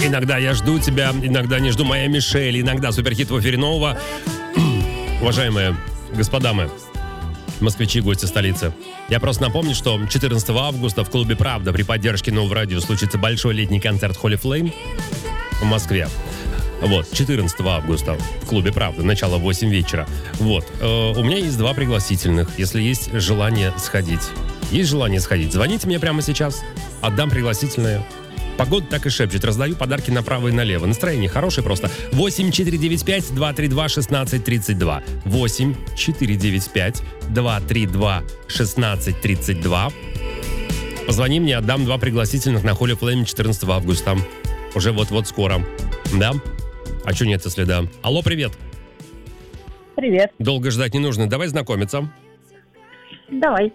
Иногда я жду тебя, иногда не жду. Моя Мишель, иногда суперхит в эфире нового. Уважаемые господа мы, москвичи, гости столицы. Я просто напомню, что 14 августа в клубе «Правда» при поддержке Нового радио случится большой летний концерт Holy Flame в Москве. Вот, 14 августа в клубе «Правда», начало в 8 вечера. Вот, у меня есть 2 пригласительных, если есть желание сходить. Есть желание сходить? Звоните мне прямо сейчас, отдам пригласительное. Погода так и шепчет, раздаю подарки направо и налево. Настроение хорошее просто. 8495-232-1632. 8495-232-1632. Позвони мне, отдам 2 пригласительных на Holy Flame 14 августа. Уже вот-вот скоро. Да? А что нет, если да? Алло, привет. Привет. Долго ждать не нужно. Давай знакомиться. Давай.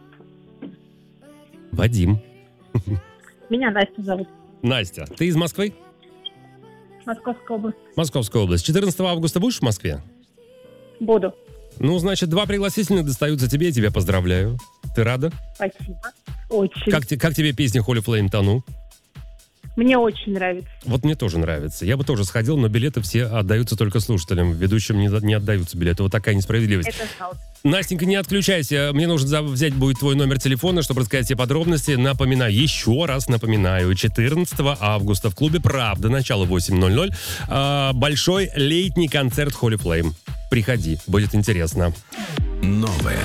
Вадим. Меня Настя зовут. Настя, ты из Москвы? Московская область. Московская область. 14 августа будешь в Москве? Буду. Ну, значит, 2 пригласительных достаются тебе, я тебя поздравляю. Ты рада? Спасибо. Очень. Как тебе песня Holy Flame «Тону»? Мне очень нравится. Вот мне тоже нравится. Я бы тоже сходил, но билеты все отдаются только слушателям. Ведущим не отдаются билеты. Вот такая несправедливость. Это жалко. Настенька, не отключайся. Мне нужно взять будет твой номер телефона, чтобы рассказать все подробности. Напоминаю, еще раз напоминаю. 14 августа в клубе «Правда», начало 8:00. Большой летний концерт Holy Flame. Приходи, будет интересно. Новое.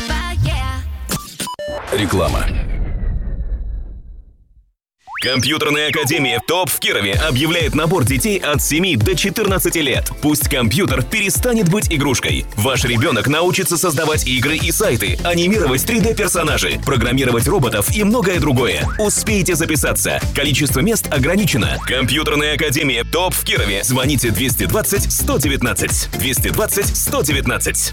Реклама. Компьютерная академия ТОП в Кирове объявляет набор детей от 7 до 14 лет. Пусть компьютер перестанет быть игрушкой. Ваш ребенок научится создавать игры и сайты, анимировать 3D-персонажей, программировать роботов и многое другое. Успейте записаться. Количество мест ограничено. Компьютерная академия ТОП в Кирове. Звоните 220-119. 220-119.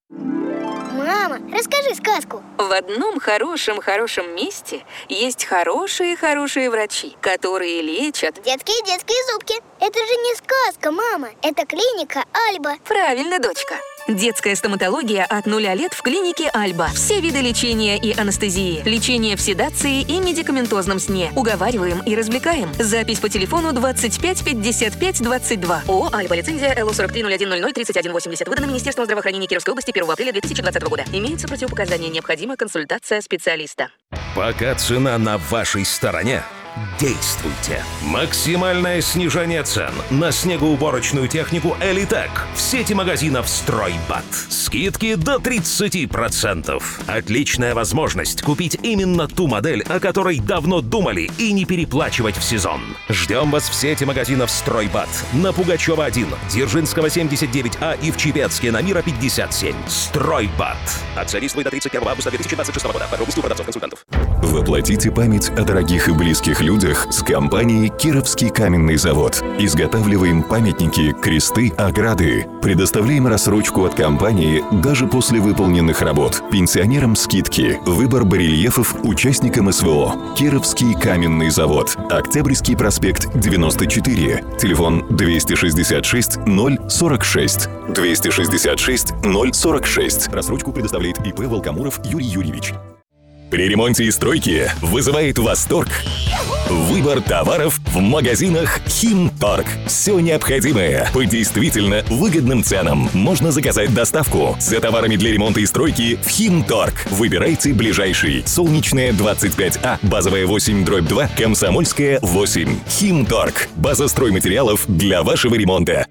Мама, расскажи сказку. В одном хорошем месте есть хорошие врачи, которые лечат... Детские зубки. Это же не сказка, мама. Это клиника Альба. Правильно, дочка. Детская стоматология от 0 лет в клинике Альба. Все виды лечения и анестезии. Лечение в седации и медикаментозном сне. Уговариваем и развлекаем. Запись по телефону 25 55 22. ООО «Альба». Лицензия ЛО 43-01-00-31-80. Выдана Министерством здравоохранения Кировской области 1 апреля 2020 года. Имеются противопоказания. Необходима консультация специалиста. Пока цена на вашей стороне, действуйте. Максимальное снижение цен на снегоуборочную технику «Элитек» в сети магазинов «Стройбат». Скидки до 30%. Отличная возможность купить именно ту модель, о которой давно думали, и не переплачивать в сезон. Ждем вас в сети магазинов «Стройбат» на Пугачева 1, Дзержинского 79А и в Чепецке на Мира 57. «Стройбат». Акция действует до 31 августа 2026 года. Подробности у продавцов-консультантов. Воплотите память о дорогих и близких людях с компанией «Кировский каменный завод». Изготавливаем памятники, кресты, ограды. Предоставляем рассрочку от компании даже после выполненных работ. Пенсионерам скидки. Выбор барельефов участникам СВО. «Кировский каменный завод». Октябрьский проспект 94. Телефон 266 046. 266 046. Рассрочку предоставляет ИП Волкомуров Юрий Юрьевич. При ремонте и стройке вызывает восторг выбор товаров в магазинах «Химторг». Все необходимое по действительно выгодным ценам. Можно заказать доставку за товарами для ремонта и стройки в «Химторг». Выбирайте ближайший. Солнечная 25А, базовая 8/2, Комсомольская 8. «Химторг». База стройматериалов для вашего ремонта.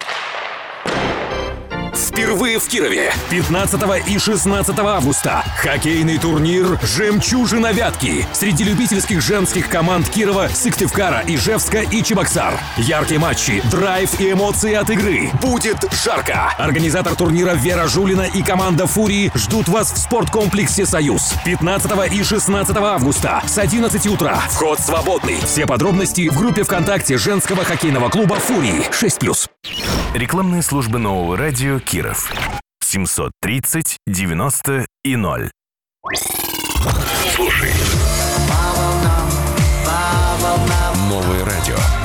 Впервые в Кирове 15 и 16 августа хоккейный турнир «Жемчужина Вятки» среди любительских женских команд Кирова, Сыктывкара, Ижевска и Чебоксар. Яркие матчи, драйв и эмоции от игры. Будет жарко! Организатор турнира Вера Жулина и команда «Фурии» ждут вас в спорткомплексе «Союз» 15 и 16 августа с 11 утра. Вход свободный. Все подробности в группе ВКонтакте женского хоккейного клуба «Фурии» 6+. Рекламные службы Нового радио Киров. 730 90 и 0. Слушай. Новое радио.